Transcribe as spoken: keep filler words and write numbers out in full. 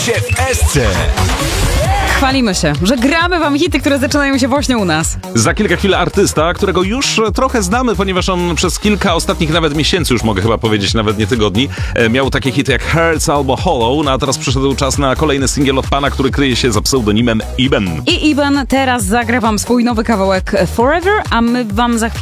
W S C. Chwalimy się, że gramy wam hity, które zaczynają się właśnie u nas. Za kilka chwil artysta, którego już trochę znamy, ponieważ on przez kilka ostatnich nawet miesięcy, już mogę chyba powiedzieć, nawet nie tygodni, miał takie hity jak Hurts albo Hollow, no a teraz przyszedł czas na kolejny singiel od pana, który kryje się za pseudonimem Iben. I Iben teraz zagra wam swój nowy kawałek Forever, a my wam za chwilę